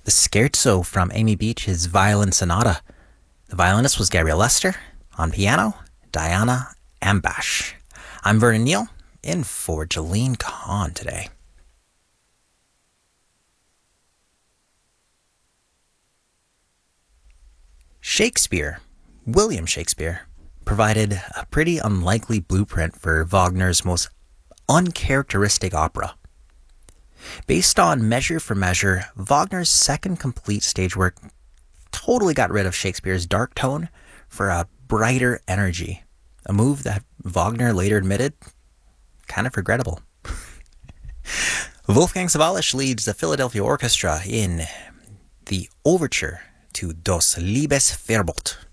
The Scherzo from Amy Beach's Violin Sonata. The violinist was Gabriel Lester. On piano, Diana Ambash. I'm Vernon Neal, in for Jolene Kahn today. Shakespeare, William Shakespeare, provided a pretty unlikely blueprint for Wagner's most uncharacteristic opera. Based on Measure for Measure, Wagner's second complete stage work totally got rid of Shakespeare's dark tone for a brighter energy, a move that Wagner later admitted kind of regrettable. Wolfgang Sawallisch leads the Philadelphia Orchestra in the overture to Das Liebesverbot.